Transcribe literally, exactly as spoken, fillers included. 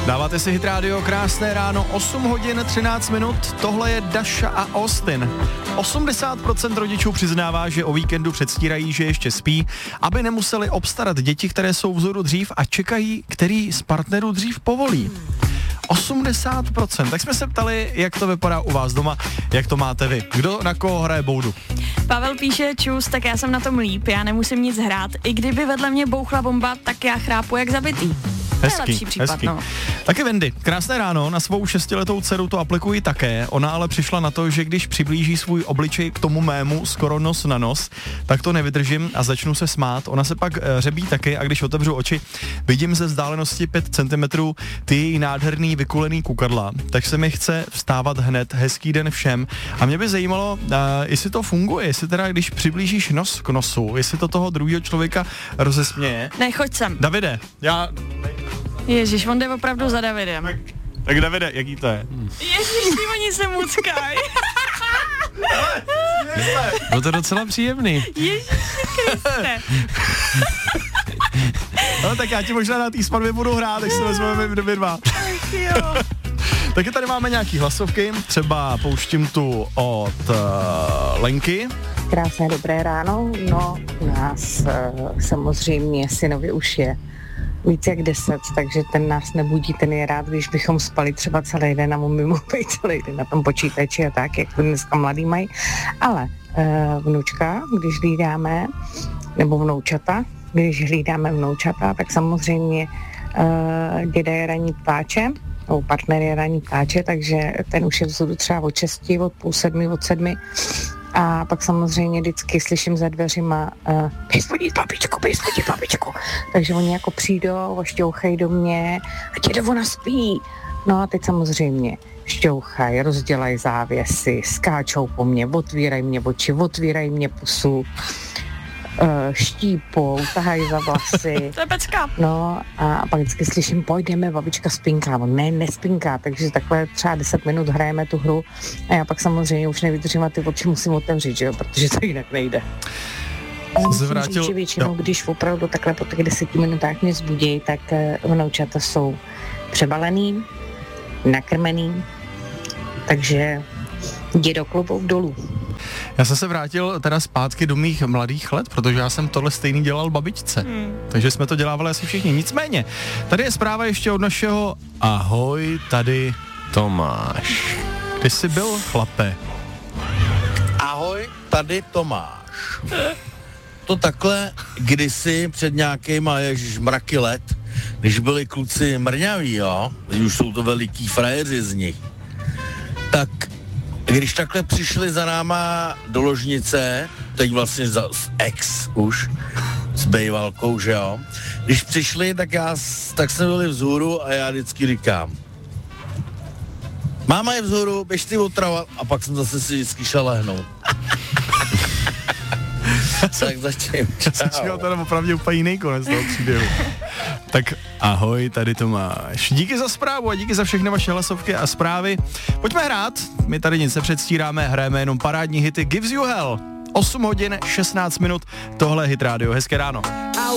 Dáváte si Hit Radio, krásné ráno, osm hodin třináct minut, tohle je Dasha a Austin. osmdesát procent rodičů přiznává, že o víkendu předstírají, že ještě spí, aby nemuseli obstarat děti, které jsou vzoru dřív a čekají, který z partnerů dřív povolí. osmdesát procent. Tak jsme se ptali, jak to vypadá u vás doma, jak to máte vy. Kdo na koho hraje boudu? Pavel píše, čus, tak já jsem na tom líp, já nemusím nic hrát. I kdyby vedle mě bouchla bomba, tak já chrápu jak zabitý. Hezký, to je lepší případ, hezký. No. Taky Wendy, krásné ráno, na svou šestiletou dceru to aplikuji také, ona ale přišla na to, že když přiblíží svůj obličej k tomu mému skoro nos na nos, tak to nevydržím a začnu se smát, ona se pak řebí taky a když otevřu oči, vidím ze vzdálenosti pět centimetrů ty její nádherný vykulený kukadla, tak se mi chce vstávat hned, hezký den všem a mě by zajímalo, uh, jestli to funguje, jestli teda když přiblížíš nos k nosu, jestli to toho druhého člověka rozesměje. Ne, choď sem. Davide, já... Ježíš, on jde opravdu za Davidem. Tak, tak Davide, jaký to je? Ježíš, ty oni se muckají. Bylo to docela příjemný. Ježíši Kriste. No tak já ti možná na té spadbě budu hrát, tak se vezmeme v době dva. Jo. Taky tady máme nějaký hlasovky, třeba pouštím tu od uh, Lenky. Krásné dobré ráno, no nás uh, samozřejmě synovi už je víc jak deset, takže ten nás nebudí, ten je rád, když bychom spali třeba celý den a on by mohl být celý den na tom počítači a tak, jak to dneska mladý mají, ale uh, vnučka, když hlídáme, nebo vnoučata, když hlídáme vnoučata, tak samozřejmě uh, děda je ranní ptáče, nebo partner je ranní ptáče, takže ten už je vzadu třeba od šesti, od půl sedmi, od sedmi. A pak samozřejmě vždycky slyším za dveřima uh, běž spodit babičku, běž spodit babičku. Takže oni jako přijdou a šťouchají do mě a dědo, ona spí. No a teď samozřejmě šťouchají, rozdělají závěsy, skáčou po mně, otvírají mě oči, otvírají mě pusu, uh, štípou, tahají za vlasy. To je pecka. No a pak vždycky slyším, pojďme, babička spinká. On ne, nespinká, takže takhle třeba deset minut hrajeme tu hru a já pak samozřejmě už nevydržím a ty oči musím otevřít, že jo, protože to jinak nejde. Jsem musím se vrátil, říct, že většinou, jo. když opravdu takhle po těch deseti minutách mě zbudí, tak vnoučata jsou přebalený, nakrmený, takže dědo, klobouk dolů. Já jsem se vrátil teda zpátky do mých mladých let, protože já jsem tohle stejný dělal babičce. Hmm. Takže jsme to dělávali asi všichni. Nicméně, tady je zpráva ještě od našeho ahoj, tady Tomáš. Ty jsi byl chlape. Ahoj, tady Tomáš. To takhle kdysi před nějakýma ježiš mraky let, když byli kluci mrňaví, jo, teď už jsou to veliký frajeři z nich, tak když takhle přišli za náma do ložnice, teď vlastně za s ex už, s bejvalkou, že jo, když přišli, tak já, tak jsme byli vzhůru a já vždycky říkám, máma je vzhůru, běž ty otravat, a pak jsem zase si vždycky šel lehnout. Tak začím. Já jsem čekal teda opravdu úplně jiný konec toho příběhu. Tak ahoj, tady Tomáš. Díky za zprávu a díky za všechny vaše hlasovky a zprávy. Pojďme hrát, my tady nic nepředstíráme, hrajeme jenom parádní hity Gives You Hell. osm hodin šestnáct minut, tohle je Hit Radio, hezké ráno.